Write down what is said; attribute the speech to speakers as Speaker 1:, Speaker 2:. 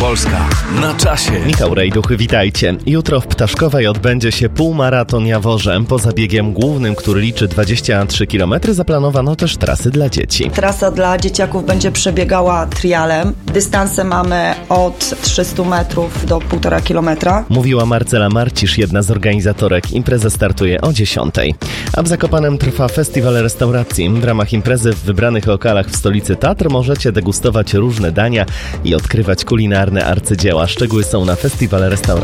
Speaker 1: Wielkopolska na czasie.
Speaker 2: Michał Rejduch, witajcie. Jutro w Ptaszkowej odbędzie się półmaraton Jaworze. Poza biegiem głównym, który liczy 23 km, zaplanowano też trasy dla dzieci.
Speaker 3: Trasa dla dzieciaków będzie przebiegała trialem. Dystanse mamy od 300 metrów do 1,5 kilometra.
Speaker 2: Mówiła Marcela Marcisz, jedna z organizatorek. Impreza startuje o 10:00. A w Zakopanem trwa festiwal restauracji. W ramach imprezy w wybranych lokalach w stolicy Tatr możecie degustować różne dania i odkrywać kulinarne arcydzieła. Szczegóły są na festiwalrestauracji.pl.